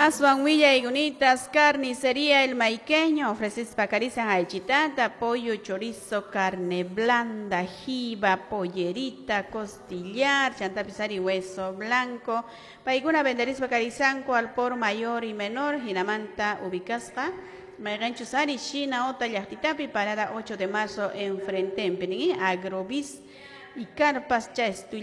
Aswan Villa y Gunitas, carnicería El Maiqueño, ofreces pacarizas aichitata, pollo, chorizo, carne blanda, jiba, pollerita, costillar, chantapizar y hueso blanco. Paiguna venderis pacarizanco al por mayor y menor, Jinamanta ubicasca. Maigancho Sari, China, Ota, Yachtitapi, parada 8 de marzo en Frente, en Peningui, Agrovis y Carpas, Chastu.